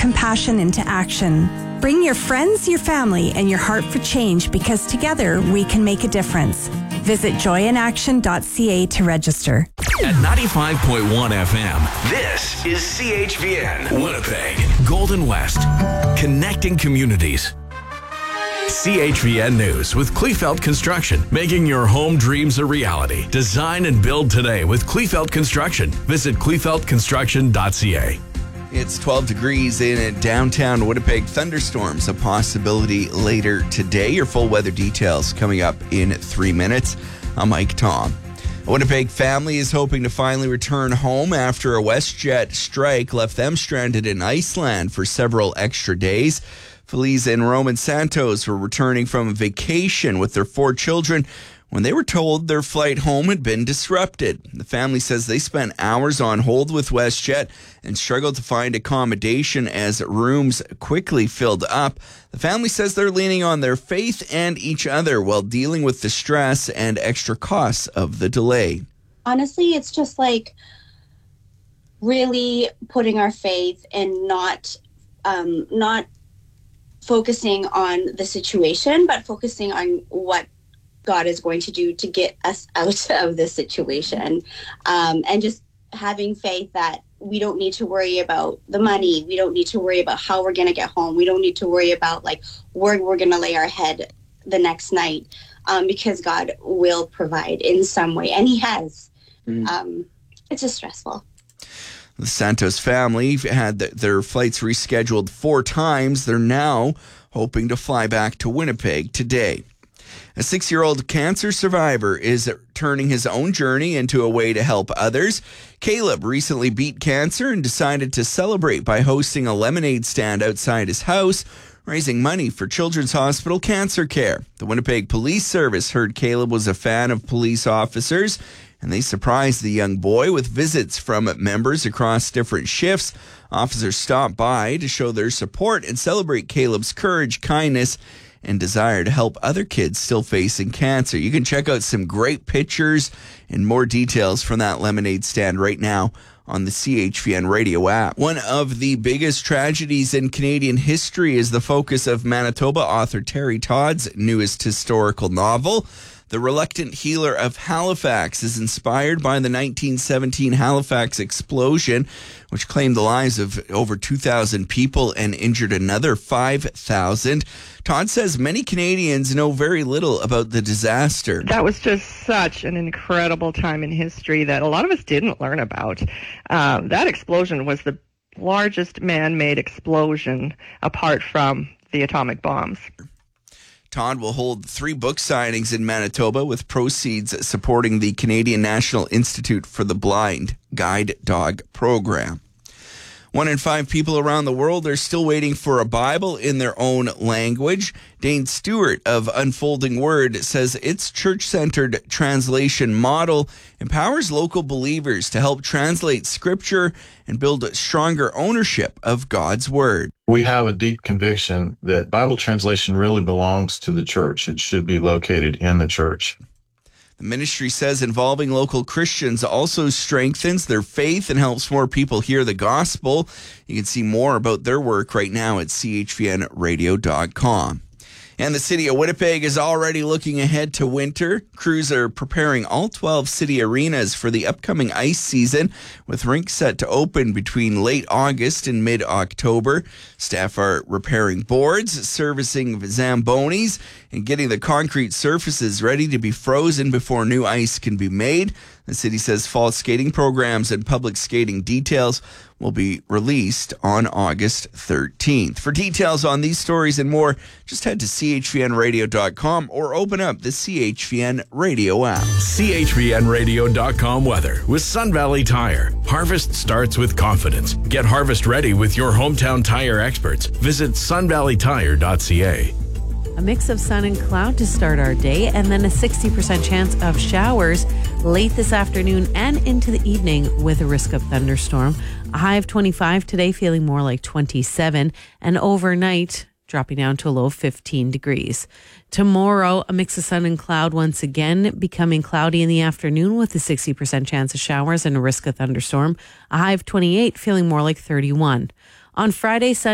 compassion into action. Bring your friends, your family, and your heart for change because together we can make a difference. Visit joyinaction.ca to register. At 95.1 FM, this is CHVN, Winnipeg, Golden West, connecting communities. CHVN News with Kleefeld Construction, making your home dreams a reality. Design and build today with Kleefeld Construction. Visit kleefeldconstruction.ca. It's 12 degrees in downtown Winnipeg. Thunderstorms a possibility later today. Your full weather details coming up in 3 minutes. I'm Mike Tom. A Winnipeg family is hoping to finally return home after a WestJet strike left them stranded in Iceland for several extra days. Feliz and Roman Santos were returning from a vacation with their 4 children when they were told their flight home had been disrupted. The family says they spent hours on hold with WestJet and struggled to find accommodation as rooms quickly filled up. The family says they're leaning on their faith and each other while dealing with the stress and extra costs of the delay. Honestly, it's just like really putting our faith and not focusing on the situation, but focusing on what God is going to do to get us out of this situation. And just having faith that we don't need to worry about the money. We don't need to worry about how we're going to get home. We don't need to worry about like where we're going to lay our head the next night, because God will provide in some way. And he has. It's just stressful. The Santos family had their flights rescheduled 4 times. They're now hoping to fly back to Winnipeg today. A 6-year-old cancer survivor is turning his own journey into a way to help others. Caleb recently beat cancer and decided to celebrate by hosting a lemonade stand outside his house, raising money for Children's Hospital Cancer Care. The Winnipeg Police Service heard Caleb was a fan of police officers, and they surprised the young boy with visits from members across different shifts. Officers stopped by to show their support and celebrate Caleb's courage, kindness, and desire to help other kids still facing cancer. You can check out some great pictures and more details from that lemonade stand right now on the CHVN radio app. One of the biggest tragedies in Canadian history is the focus of Manitoba author Terry Todd's newest historical novel. The Reluctant Healer of Halifax is inspired by the 1917 Halifax explosion, which claimed the lives of over 2,000 people and injured another 5,000. Todd says many Canadians know very little about the disaster. That was just such an incredible time in history that a lot of us didn't learn about. That explosion was the largest man-made explosion apart from the atomic bombs. Todd will hold 3 book signings in Manitoba with proceeds supporting the Canadian National Institute for the Blind Guide Dog program. 1 in 5 people around the world are still waiting for a Bible in their own language. Dane Stewart of Unfolding Word says its church-centered translation model empowers local believers to help translate Scripture and build stronger ownership of God's Word. We have a deep conviction that Bible translation really belongs to the church. It should be located in the church. The ministry says involving local Christians also strengthens their faith and helps more people hear the gospel. You can see more about their work right now at chvnradio.com. And the city of Winnipeg is already looking ahead to winter. Crews are preparing all 12 city arenas for the upcoming ice season, with rinks set to open between late August and mid-October. Staff are repairing boards, servicing Zambonis, and getting the concrete surfaces ready to be frozen before new ice can be made. The city says fall skating programs and public skating details will be released on August 13th. For details on these stories and more, just head to chvnradio.com or open up the CHVN Radio app. chvnradio.com weather with Sun Valley Tire. Harvest starts with confidence. Get harvest ready with your hometown tire experts. Visit sunvalleytire.ca. A mix of sun and cloud to start our day, and then a 60% chance of showers late this afternoon and into the evening with a risk of thunderstorm. A high of 25 today, feeling more like 27, and overnight dropping down to a low of 15 degrees. Tomorrow, a mix of sun and cloud once again, becoming cloudy in the afternoon with a 60% chance of showers and a risk of thunderstorm. A high of 28, feeling more like 31. On Friday,